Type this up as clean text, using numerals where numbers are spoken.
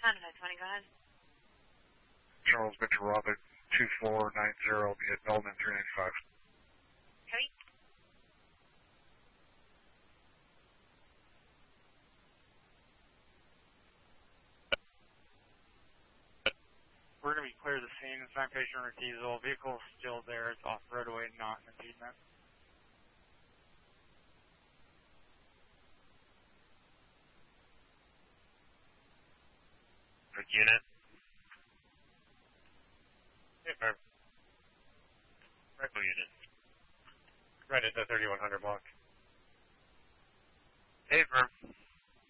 Honda 20, go ahead. Charles Victor Robert 2490, be at Melbourne 395. Cody? We're going to be clear of the scene. It's not patient or diesel. Vehicle still there. It's off roadway, not in impediment. Unit. Hey, firm. Rectal unit. Right at the 3100 block. Hey, firm.